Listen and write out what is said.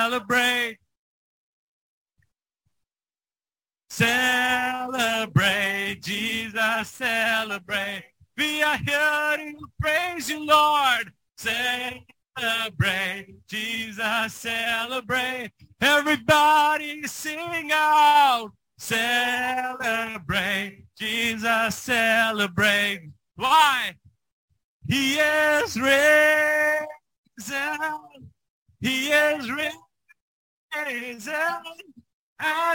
Celebrate. Celebrate, Jesus, celebrate. We are here to praise you, Lord. Celebrate, Jesus, celebrate. Everybody sing out. Celebrate, Jesus, celebrate. Why? He is risen. He is risen.